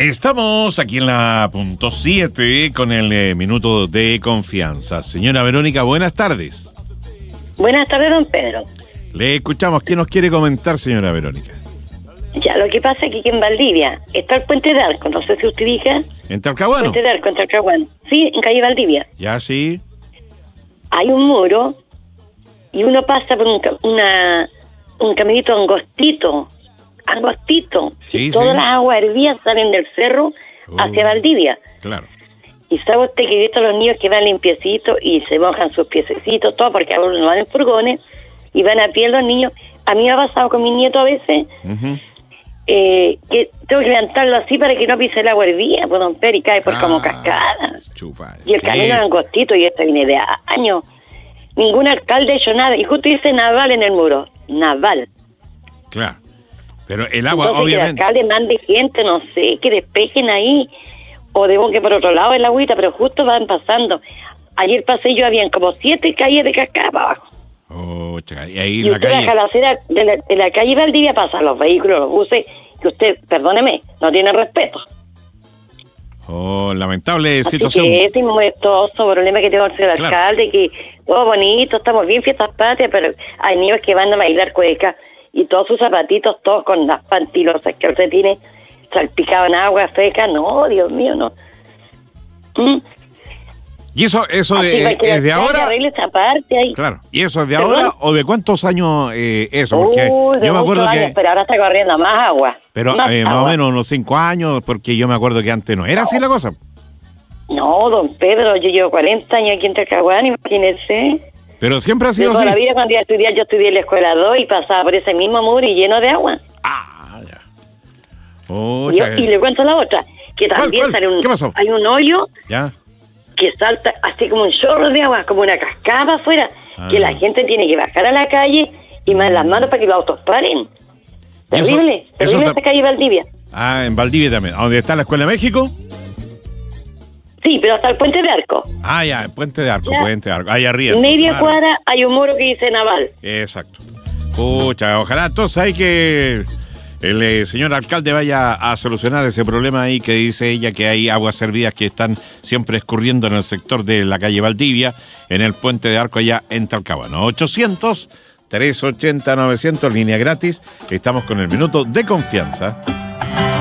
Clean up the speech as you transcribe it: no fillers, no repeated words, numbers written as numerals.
Estamos aquí en la punto 7 con el minuto de confianza. Señora Verónica, buenas tardes. Buenas tardes, don Pedro. Le escuchamos. ¿Qué nos quiere comentar, señora Verónica? Ya, lo que pasa es que aquí en Valdivia está el Puente de Arco, no sé si usted ubica. ¿En Talcahuano? Puente de Arco, en Talcahuano. Sí, en calle Valdivia. Ya, sí. Hay un muro y uno pasa por un caminito angostito. Sí, Todas sí. las aguas hervidas salen del cerro hacia Valdivia. Claro. Y sabe usted que he visto a los niños que van limpiecitos y se mojan sus piececitos, todo, porque ahora no van en furgones y van a pie los niños. A mí me ha pasado con mi nieto a veces, que tengo que levantarlo así para que no pise el agua hervida, pues, don Pedro, y cae por como cascada. Chupa. Y el camino es angostito y esto viene de años. Ningún alcalde ha hecho nada. Y justo dice Naval en el muro. Naval. Claro. Pero el agua, Entonces, obviamente. que el alcalde mande gente, no sé, que despejen ahí. O debo que por otro lado el agüita, pero justo van pasando. Ayer pasé yo, habían como 7 calles de cascada para abajo. Oh, chica, y ahí Y en la usted calle. baja la acera de la calle Valdivia, pasan los vehículos, los buses, que usted, perdóneme, no tiene respeto. Oh, lamentable Así situación. que ese molestoso problema que tiene el señor Claro. alcalde, que todo bonito, estamos bien, fiestas patrias, pero hay niños que van a bailar cueca y todos sus zapatitos, todos con las pantilosas que usted tiene salpicado en agua seca. No, Dios mío, no. ¿Y eso Así es que de ahora? arregle esa parte ahí. Claro. ¿Y eso es de ¿Perdón? ahora o de cuántos años eso? Porque De yo me acuerdo muchos años, que. pero ahora está corriendo más agua. Pero más más o agua. menos unos 5 años, porque yo me acuerdo que antes no era así la cosa. No, don Pedro, yo llevo 40 años aquí en Talcahuano, imagínese. Pero siempre ha Yo sido toda así. la vida cuando iba a estudiar, yo estudié en la escuela 2 y pasaba por ese mismo muro y lleno de agua. Ah, ya. Oh, Y le cuento la otra, que también ¿Cuál? sale ¿Qué pasó? hay un hoyo Ya. que salta así como un chorro de agua, como una cascada afuera, que la gente tiene que bajar a la calle y más las manos para que los autos paren. ¿Y eso- Terrible, eso terrible ta- esta calle Valdivia. Ah, en Valdivia también. ¿A ¿Dónde está la Escuela de México? Sí, pero hasta el Puente de Arco. Ah, ya, en Puente de Arco, Ya. Puente de Arco. Ahí arriba. Media claro. cuadra hay un muro que dice Naval. Exacto. Pucha, ojalá entonces hay que el señor alcalde vaya a solucionar ese problema ahí que dice ella que hay aguas servidas que están siempre escurriendo en el sector de la calle Valdivia, en el Puente de Arco allá en Talcahuano. 800-380-900, línea gratis. Estamos con el minuto de confianza.